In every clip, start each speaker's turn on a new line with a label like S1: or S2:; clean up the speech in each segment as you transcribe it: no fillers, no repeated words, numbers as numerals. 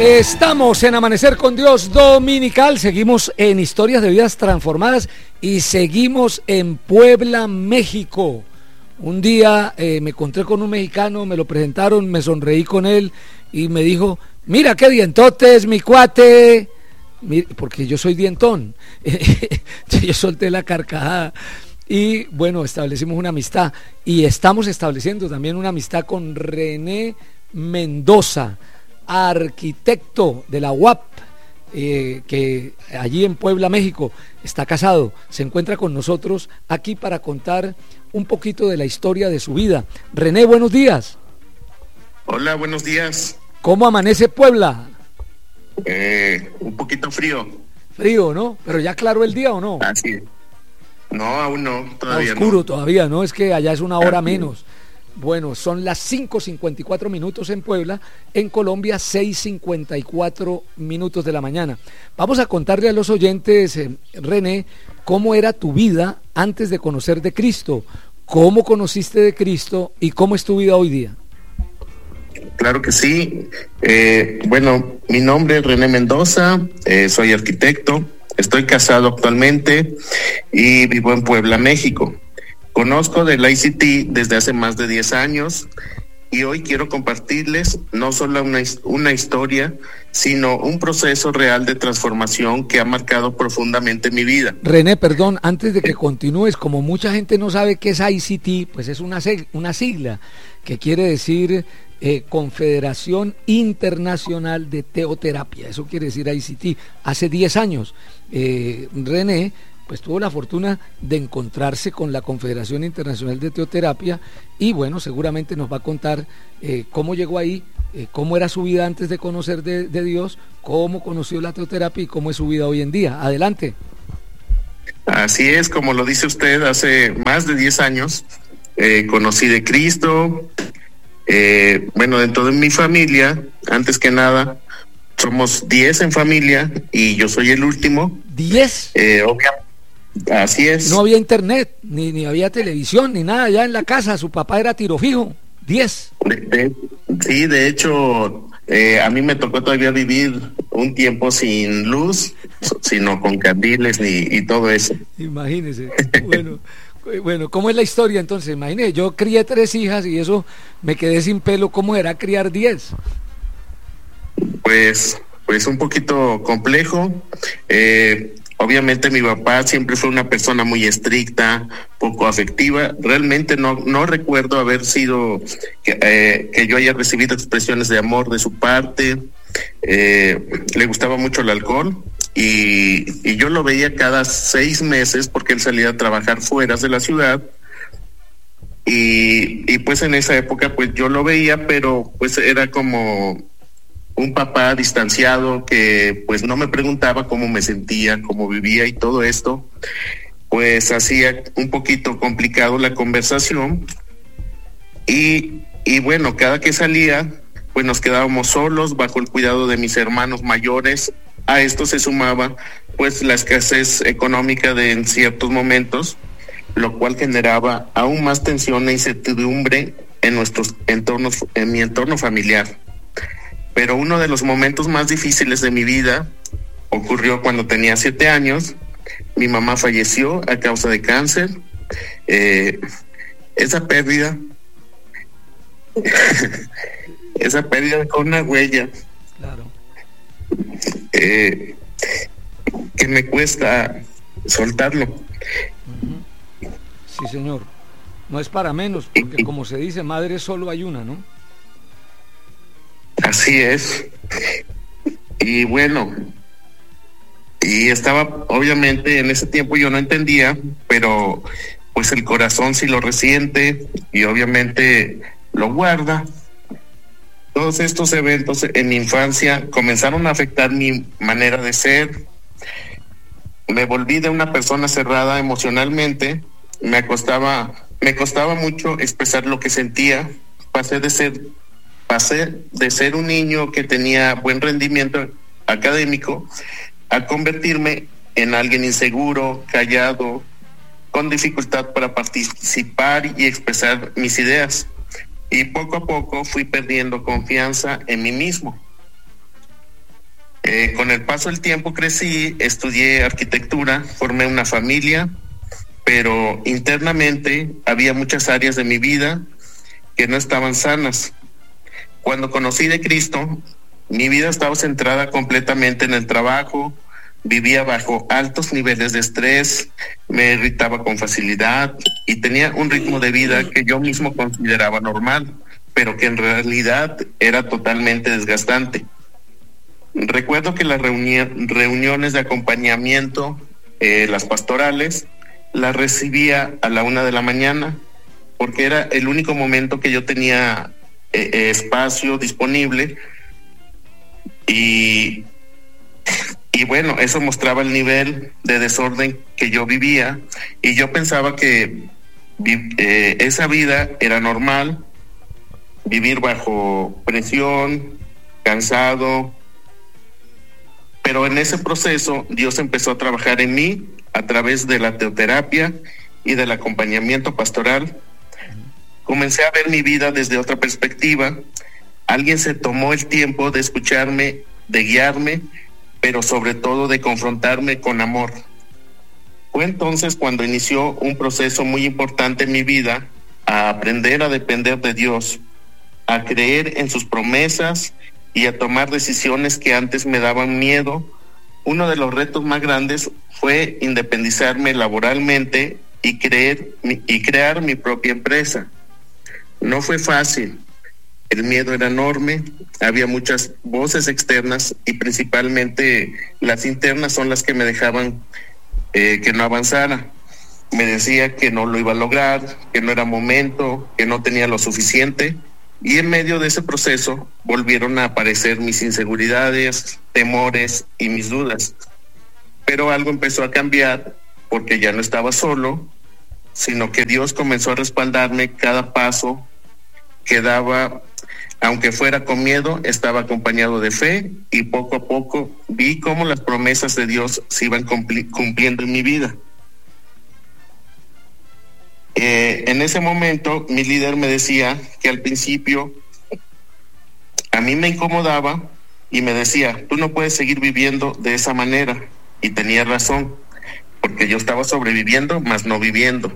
S1: Estamos en Amanecer con Dios Dominical, seguimos en Historias de Vidas Transformadas y seguimos en Puebla, México. Un día me encontré con un mexicano, me lo presentaron, me sonreí con él y me dijo, mira qué dientotes, mi cuate, porque yo soy dientón. Yo solté la carcajada y bueno, establecimos una amistad y estamos estableciendo también una amistad con René Mendoza, arquitecto de la UAP, que allí en Puebla, México, está casado, se encuentra con nosotros aquí para contar un poquito de la historia de su vida. René, buenos días.
S2: Hola, buenos días.
S1: ¿Cómo amanece Puebla?
S2: Un poquito frío.
S1: Frío, ¿no? ¿Pero ya aclaró el día o no?
S2: Así. No, aún no, todavía
S1: oscuro
S2: no.
S1: Todavía, ¿no? Es que allá es una hora menos. Bueno, son las 5:54 en Puebla, en Colombia 6:54 de la mañana. Vamos a contarle a los oyentes, René, cómo era tu vida antes de conocer de Cristo, cómo conociste de Cristo y cómo es tu vida hoy día.
S2: Claro que sí. Bueno, mi nombre es René Mendoza, soy arquitecto, estoy casado actualmente y vivo en Puebla, México. Conozco del ICT desde hace más de 10 años y hoy quiero compartirles no solo una historia, sino un proceso real de transformación que ha marcado profundamente mi vida.
S1: René, perdón, antes de que continúes, como mucha gente no sabe qué es ICT, pues es una sigla que quiere decir Confederación Internacional de Teoterapia, eso quiere decir ICT. Hace 10 años, René pues tuvo la fortuna de encontrarse con la Confederación Internacional de Teoterapia y bueno, seguramente nos va a contar cómo llegó ahí, cómo era su vida antes de conocer de Dios, cómo conoció la teoterapia y cómo es su vida hoy en día. Adelante.
S2: Así es, como lo dice usted, hace más de 10 años conocí de Cristo. Bueno, dentro de mi familia, antes que nada, somos 10 en familia y yo soy el último. ¿10? Obviamente. Así es.
S1: No había internet, ni había televisión, ni nada ya en la casa. Su papá era tiro fijo. 10.
S2: Sí, de hecho, a mí me tocó todavía vivir un tiempo sin luz, sino con candiles y todo eso.
S1: Imagínese. Bueno, ¿cómo es la historia entonces? Imagínese, yo crié 3 hijas y eso me quedé sin pelo. ¿Cómo era criar 10?
S2: Pues un poquito complejo. Obviamente mi papá siempre fue una persona muy estricta, poco afectiva. Realmente no recuerdo haber sido que yo haya recibido expresiones de amor de su parte. Le gustaba mucho el alcohol y yo lo veía cada 6 meses porque él salía a trabajar fuera de la ciudad. Y pues en esa época pues yo lo veía, pero pues era como un papá distanciado que pues no me preguntaba cómo me sentía, cómo vivía y todo esto, pues hacía un poquito complicado la conversación y bueno, cada que salía pues nos quedábamos solos bajo el cuidado de mis hermanos mayores. A esto se sumaba pues la escasez económica en ciertos momentos, lo cual generaba aún más tensión e incertidumbre en nuestros entornos, en mi entorno familiar. Pero uno de los momentos más difíciles de mi vida ocurrió cuando tenía 7 años. Mi mamá falleció a causa de cáncer. Esa pérdida dejó una huella.
S1: Claro.
S2: Que me cuesta soltarlo.
S1: Sí, señor. No es para menos, porque como se dice, madre solo hay una, ¿no?
S2: Así es. Y bueno, y estaba, obviamente en ese tiempo yo no entendía, pero pues el corazón sí lo resiente y obviamente lo guarda. Todos estos eventos en mi infancia comenzaron a afectar mi manera de ser. Me volví de una persona cerrada emocionalmente. Me costaba mucho expresar lo que sentía. Pasé de ser un niño que tenía buen rendimiento académico a convertirme en alguien inseguro, callado, con dificultad para participar y expresar mis ideas. Y poco a poco fui perdiendo confianza en mí mismo. Con el paso del tiempo crecí, estudié arquitectura, formé una familia, pero internamente había muchas áreas de mi vida que no estaban sanas. Cuando conocí de Cristo, mi vida estaba centrada completamente en el trabajo, vivía bajo altos niveles de estrés, me irritaba con facilidad y tenía un ritmo de vida que yo mismo consideraba normal, pero que en realidad era totalmente desgastante. Recuerdo que las reuniones de acompañamiento, las pastorales, las recibía a la 1 de la mañana, porque era el único momento que yo tenía espacio disponible, y bueno, eso mostraba el nivel de desorden que yo vivía, y yo pensaba que esa vida era normal, vivir bajo presión, cansado. Pero en ese proceso Dios empezó a trabajar en mí a través de la teoterapia y del acompañamiento pastoral. Comencé a ver mi vida desde otra perspectiva. Alguien se tomó el tiempo de escucharme, de guiarme, pero sobre todo de confrontarme con amor. Fue entonces cuando inició un proceso muy importante en mi vida, a aprender a depender de Dios, a creer en sus promesas y a tomar decisiones que antes me daban miedo. Uno de los retos más grandes fue independizarme laboralmente y crear mi propia empresa. No fue fácil, el miedo era enorme, había muchas voces externas y principalmente las internas son las que me dejaban que no avanzara. Me decía que no lo iba a lograr, que no era momento, que no tenía lo suficiente. Y en medio de ese proceso volvieron a aparecer mis inseguridades, temores y mis dudas. Pero algo empezó a cambiar, porque ya no estaba solo, sino que Dios comenzó a respaldarme cada paso que daba. Aunque fuera con miedo, estaba acompañado de fe, y poco a poco vi cómo las promesas de Dios se iban cumpliendo en mi vida. En ese momento mi líder me decía que al principio a mí me incomodaba y me decía: tú no puedes seguir viviendo de esa manera. Y tenía razón, porque yo estaba sobreviviendo más no viviendo.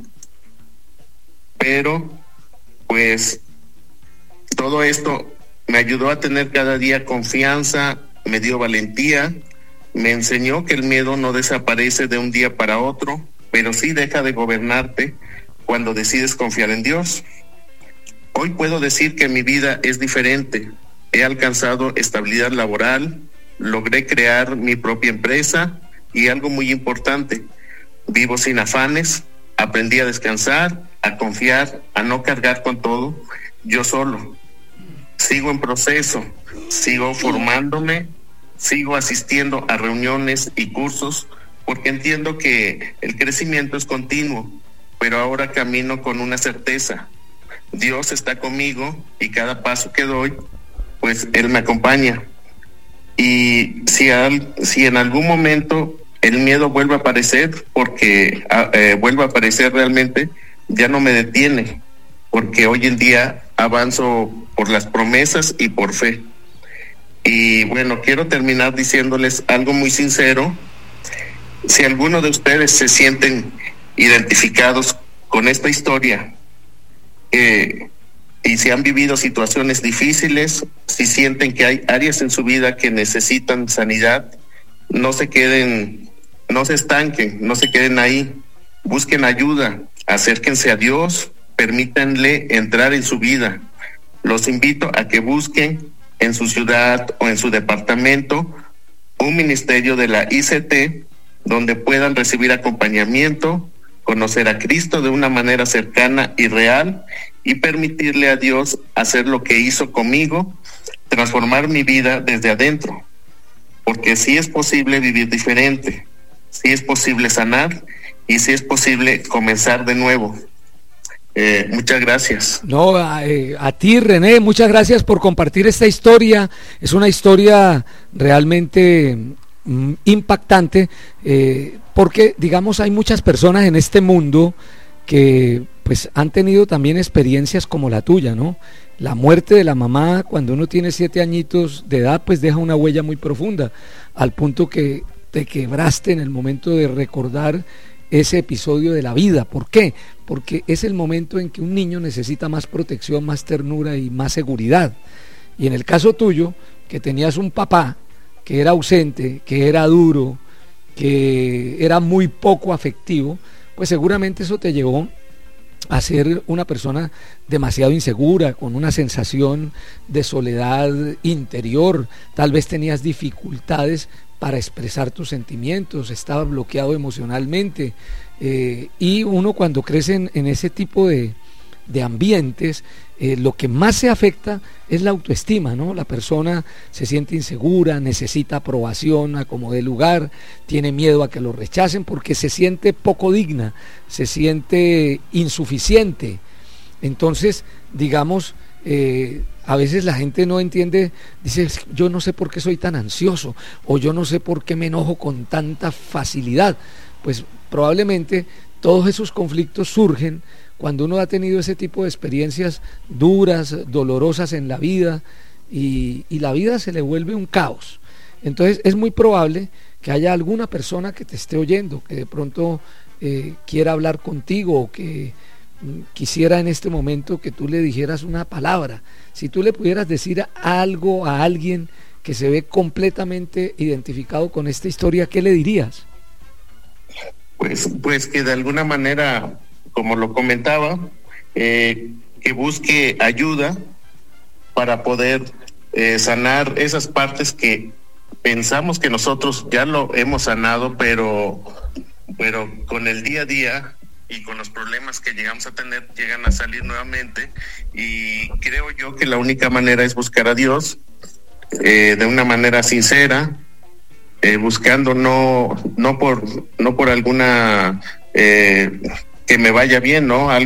S2: Pero pues todo esto me ayudó a tener cada día confianza, me dio valentía, me enseñó que el miedo no desaparece de un día para otro, pero sí deja de gobernarte cuando decides confiar en Dios. Hoy puedo decir que mi vida es diferente. He alcanzado estabilidad laboral, logré crear mi propia empresa y algo muy importante, vivo sin afanes, aprendí a descansar, a confiar, a no cargar con todo yo solo. Sigo en proceso, sigo formándome, sigo asistiendo a reuniones y cursos, porque entiendo que el crecimiento es continuo. Pero ahora camino con una certeza: Dios está conmigo y cada paso que doy, pues Él me acompaña. Y si en algún momento el miedo vuelve a aparecer, porque vuelve a aparecer realmente, ya no me detiene, porque hoy en día avanzo por las promesas y por fe. Y bueno, quiero terminar diciéndoles algo muy sincero. Si alguno de ustedes se sienten identificados con esta historia, y si han vivido situaciones difíciles, si sienten que hay áreas en su vida que necesitan sanidad, no se estanquen, no se queden ahí, busquen ayuda, acérquense a Dios, permítanle entrar en su vida. Los invito a que busquen en su ciudad o en su departamento un ministerio de la ICT donde puedan recibir acompañamiento, conocer a Cristo de una manera cercana y real, y permitirle a Dios hacer lo que hizo conmigo, transformar mi vida desde adentro. Porque sí es posible vivir diferente, sí es posible sanar y sí es posible comenzar de nuevo. Muchas gracias.
S1: No, a ti, René, muchas gracias por compartir esta historia. Es una historia realmente impactante, porque digamos hay muchas personas en este mundo que pues han tenido también experiencias como la tuya, ¿no? La muerte de la mamá cuando uno tiene 7 añitos de edad, pues deja una huella muy profunda, al punto que te quebraste en el momento de recordar ese episodio de la vida. ¿Por qué? Porque es el momento en que un niño necesita más protección, más ternura y más seguridad. Y en el caso tuyo, que tenías un papá que era ausente, que era duro, que era muy poco afectivo, pues seguramente eso te llevó a ser una persona demasiado insegura, con una sensación de soledad interior. Tal vez tenías dificultades para expresar tus sentimientos, estaba bloqueado emocionalmente, y uno cuando crece en ese tipo de ambientes, lo que más se afecta es la autoestima, ¿no? La persona se siente insegura, necesita aprobación a como dé lugar, tiene miedo a que lo rechacen porque se siente poco digna, se siente insuficiente. Entonces, digamos, a veces la gente no entiende, dice, yo no sé por qué soy tan ansioso, o yo no sé por qué me enojo con tanta facilidad. Pues probablemente todos esos conflictos surgen cuando uno ha tenido ese tipo de experiencias duras, dolorosas en la vida, y la vida se le vuelve un caos. Entonces es muy probable que haya alguna persona que te esté oyendo, que de pronto quiera hablar contigo, o que quisiera en este momento que tú le dijeras una palabra. Si tú le pudieras decir algo a alguien que se ve completamente identificado con esta historia, ¿qué le dirías?
S2: Pues que de alguna manera, como lo comentaba, que busque ayuda para poder sanar esas partes que pensamos que nosotros ya lo hemos sanado, pero con el día a día y con los problemas que llegamos a tener, llegan a salir nuevamente. Y creo yo que la única manera es buscar a Dios de una manera sincera, buscando no por alguna que me vaya bien, ¿no?